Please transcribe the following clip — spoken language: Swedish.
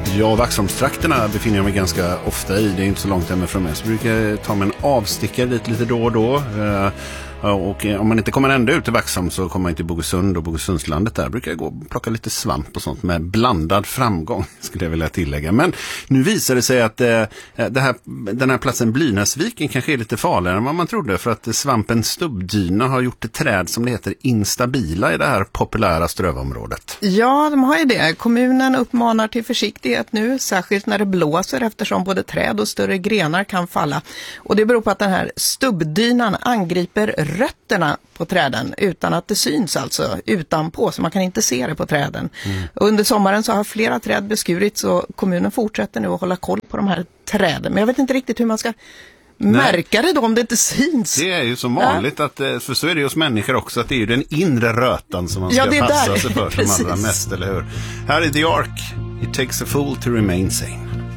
Ja, Vaxholmstrakterna befinner jag mig ganska ofta i. Det är inte så långt hemifrån mig. Så brukar jag ta mig en avstickare dit lite då och då. Och om man inte kommer ända ut till Vaxholm så kommer man till Bogesund och Bogesundslandet. Där brukar jag gå och plocka lite svamp och sånt med blandad framgång, skulle jag vilja tillägga. Men nu visar det sig att den här platsen Blynäsviken kanske är lite farligare än vad man trodde. För att svampen stubbdyna har gjort ett träd som det heter instabila i det här populära strövområdet. Ja, de har ju det. Kommunen uppmanar till försiktighet nu, särskilt när det blåser, eftersom både träd och större grenar kan falla. Och det beror på att den här stubbdynan angriper rötterna på träden utan att det syns, alltså utanpå, så man kan inte se det på träden. Under sommaren så har flera träd beskurits och kommunen fortsätter nu att hålla koll på de här träden. Men jag vet inte riktigt hur man ska märka det då om det inte syns. Det är ju som vanligt, att, för så är det hos människor också, att det är ju den inre rötan som man ska passa sig för som allra mest, eller hur? Här är The Ark, It takes a fool to remain sane.